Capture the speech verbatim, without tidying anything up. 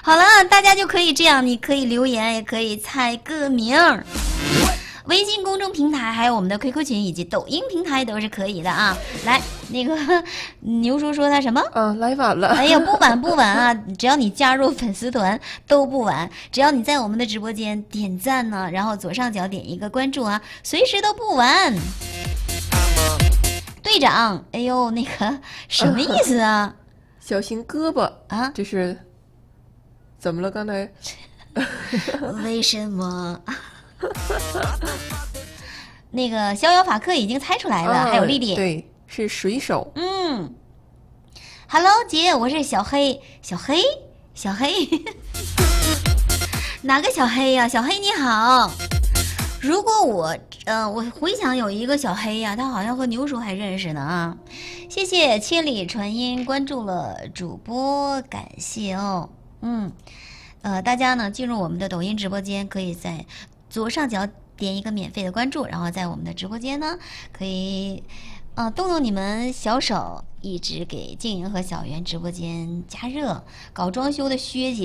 好了，大家就可以这样，你可以留言，也可以猜歌名。微信公众平台，还有我们的 Q Q 群以及抖音平台都是可以的啊。来，那个牛叔说他什么？ 嗯，来晚了。 哎呀，不晚不晚啊！只要你加入粉丝团都不晚，只要你在我们的直播间点赞呢，然后左上角点一个关注啊，随时都不晚。队长，哎呦，那个什么意思啊？ 小心胳膊啊！ 这是怎么了？刚才为什么？那个逍遥法克已经猜出来了， 啊、 还有丽丽， 对，是水手。 嗯 ，Hello 姐，我是小黑，小黑，小黑，哪个小黑呀、啊？小黑你好。如果我，呃，我回想有一个小黑呀、啊，他好像和牛叔还认识呢啊。谢谢千里传音关注了主播，感谢哦。嗯，呃，大家呢进入我们的抖音直播间，可以在左上角点一个免费的关注，然后在我们的直播间呢，可以，呃，动动你们小手，一直给静莹和小圆直播间加热。搞装修的薛姐